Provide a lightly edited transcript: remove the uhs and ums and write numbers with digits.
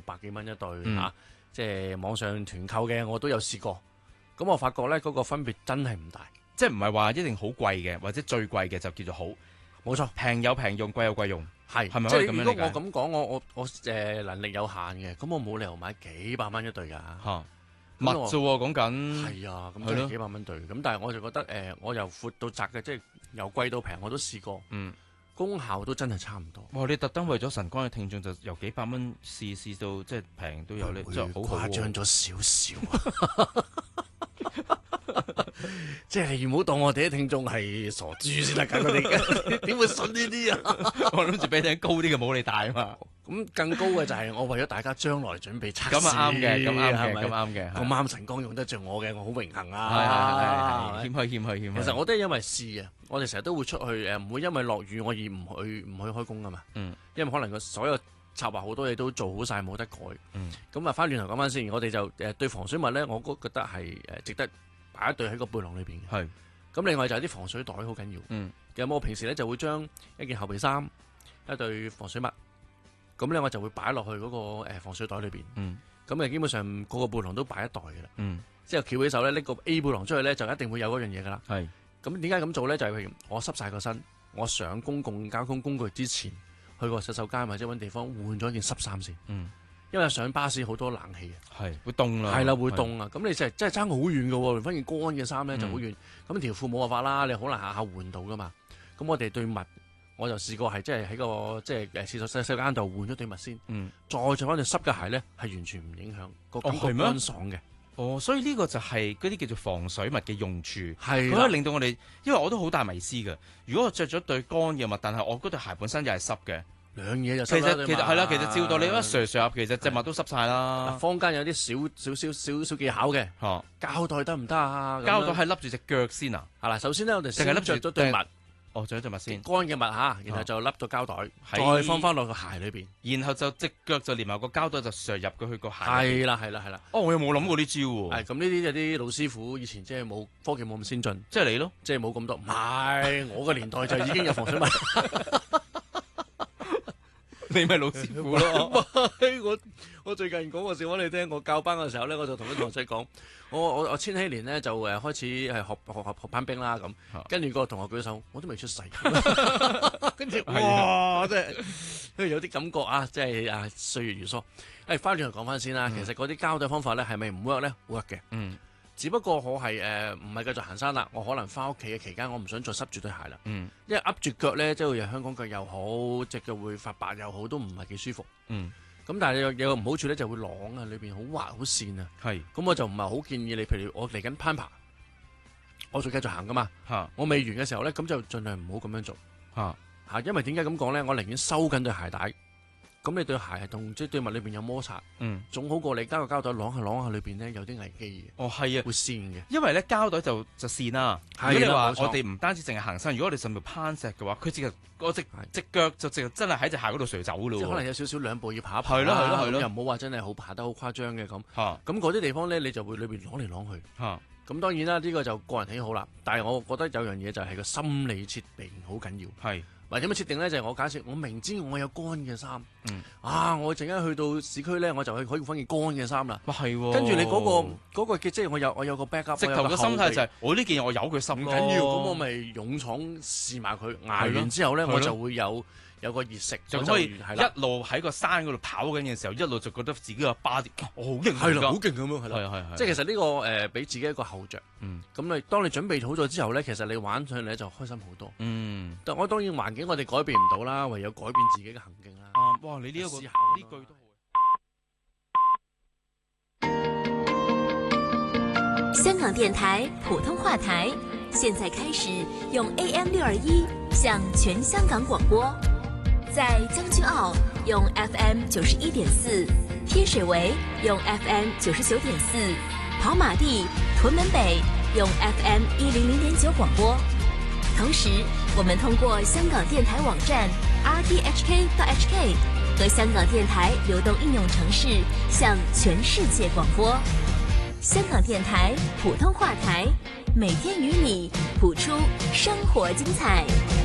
100幾蚊一對嚇，即係網上團購嘅我都有試過。咁我發覺咧嗰個分別真係唔大， 即係唔係話一定好貴嘅，或者最貴嘅就叫做好， 冇錯， 平有平用，貴有貴用，係咪即可以咁樣理解？ 係如果我咁講，我能力有限嘅，咁我冇理由買幾百蚊一對㗎。 嚇密啫喎，講緊係啊，咁真係幾百蚊對。咁但係我就覺得我由闊到窄嘅，即係由貴到平我都試過。功效都真係差唔多。 哇！你特登為咗晨光嘅聽眾，就由幾百蚊試到即係平都有呢，就好好誇張咗少少。即係你唔好當我哋啲聽眾係傻豬先得㗎，我哋點會信呢啲啊？ 我諗住俾頂高啲嘅帽你戴啊嘛。 咁更高嘅就係我為咗大家將來準備測試。 咁啊啱嘅，咁啱嘅， 係咪咁啱嘅。 咁啱晨光用得着我嘅，我好榮幸啊！ 係謙虛。 其實我都係因為試啊，我哋成日都會出去唔會因為落雨我而唔去開工㗎嘛。因為可能個所有策劃好多嘢都做好晒，冇得改。咁啊，翻轉頭講翻先，我哋就對防水襪咧，我覺得係值得擺一對喺個背囊裏邊嘅。 係。 咁另外就係啲防水袋好緊要。咁我平時咧就會將一件後備衫、一對防水襪，咁咧我就會擺落去嗰個防水袋裏邊。咁基本上個個背囊都擺一袋嘅啦。即係翹起手咧，拎個 A 背囊出去咧，就一定會有嗰樣嘢噶啦。係。咁點解咁做咧？就係譬如我濕晒個身，我上公共交通工具之前，去個洗手間或者揾地方換咗件濕衫先。因為上巴士好多冷氣嘅，係會凍啦， 係啦會凍啊！咁你真係爭好遠嘅喎，換翻件乾嘅衫咧就好遠。咁條褲冇辦法啦，你好難下下換到噶嘛。咁我哋對襪，我就試過係即係喺個即係廁所洗手間度換咗對襪先，再着翻對濕嘅鞋咧，係完全唔影響個感覺乾爽嘅。 所以呢個就係嗰啲叫做防水襪嘅用處， 係可以令到我哋，因為我都好大迷思嘅。如果我着咗對乾嘅襪，但係我嗰對鞋本身又係濕嘅。 兩嘢就其實係啦，其實照到你一上上其實隻襪都濕晒啦。 坊間有啲少技巧嘅，膠袋得唔得啊？ 膠袋係笠住隻腳先啊？ 係啦，首先咧我哋淨係笠着咗對襪， 着咗對襪先， 乾嘅襪嚇，然後就笠咗膠袋，再放翻落個鞋裏邊， 然後就隻腳就連埋個膠袋就上入去個鞋。 係啦。 我有冇諗過呢招喎？ 咁呢啲有啲老師傅以前即係冇科技冇咁先進， 即係你咯， 即係冇咁多。唔係，我個年代就已經有防水襪。 你咪老師傅咯！ 我最近講個笑話你聽，我教班嘅時候咧，我就同啲同學講，我千禧年咧就開始係學攀冰啦咁，跟住個同學舉手，我都未出世，跟住哇，真係有啲感覺啊，即係啊歲月如梭。翻轉頭講翻先啦，其實嗰啲膠袋方法咧係咪唔 work 咧？work 嘅，只不過我係唔係繼續行山啦，我可能翻屋企嘅期間，我唔想再濕住對鞋啦。因為噏住腳咧，即係香港腳又好，隻腳會發白又好，都唔係幾舒服。咁但係有個唔好處咧，就會啷啊，裏邊好滑好跣啊。咁我就唔係好建議你，譬如我嚟緊攀爬，我仲繼續行噶嘛。我未完嘅時候咧，咁就盡量唔好咁樣做。因為點解咁講咧？我寧願收緊對鞋帶。咁你對鞋係同即係對襪裏邊有摩擦，總好過你加個膠袋啷下裏邊咧有啲危機嘅。係啊，會跣嘅。 因為咧膠袋就跣啦。如果你話我哋唔單止淨係行山，如果我哋甚至攀石嘅話，佢隻腳就真係喺隻鞋嗰度垂走咯。 即係可能有少少兩步要爬一爬。係咯。又唔好話真係好爬得好誇張嘅咁。咁嗰啲地方咧，你就會裏邊啷嚟啷去。咁當然啦，呢個就個人喜好啦。但係我覺得有樣嘢就係個心理設定好緊要。或者點樣設定咧？就係我假設我明知我有乾嘅衫，我陣間去到市區咧，我就可以換件乾嘅衫啦。跟住你嗰個即係我有個 backup。直頭嘅心態就係我呢件我有佢濕唔緊要，咁我咪勇闖試埋佢，捱完之後咧，我就會有個熱食， 就可以一路喺個山嗰度跑緊嘅時候，一路就覺得自己個 body 好勁， 係啦，好勁咁樣，係啦，即係其實呢個俾自己一個後着。咁你當你準備好咗之後咧，其實你玩上嚟就開心好多。但我當然環境我哋改變唔到啦，唯有改變自己嘅行徑啦。 哇！你呢句都好。香港電台普通話台，現在開始用 AM621向全香港廣播。在將軍澳用 FM 91.4，天水圍用 FM 99.4，跑馬地、屯門北用 FM 100.9廣播。同時，我們通過香港電台網站 rthk.hk 和香港電台流動應用程式向全世界廣播。香港電台普通話台，每天與你譜出生活精彩。